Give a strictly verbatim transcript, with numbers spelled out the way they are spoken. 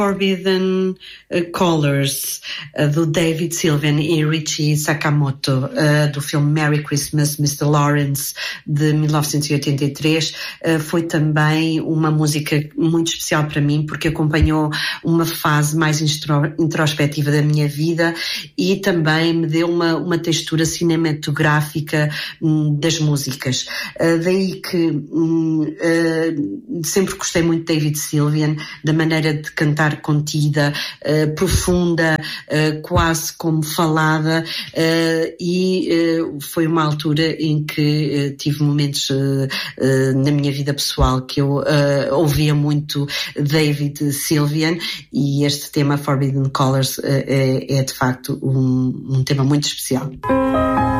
Forbidden Colors, do David Sylvian e Richie Sakamoto, do filme Merry Christmas, mister Lawrence, de mil novecentos e oitenta e três, foi também uma música muito especial para mim, porque acompanhou uma fase mais introspectiva da minha vida e também me deu uma, uma textura cinematográfica hum, das músicas. Daí que hum, uh, sempre gostei muito de David Sylvian, da maneira de cantar contida, uh, profunda, uh, quase como falada, uh, e uh, foi uma altura em que uh, tive momentos uh, uh, na minha vida pessoal que eu uh, ouvia muito David Sylvian, e este tema Forbidden Colors uh, é, é de facto um, um tema muito especial.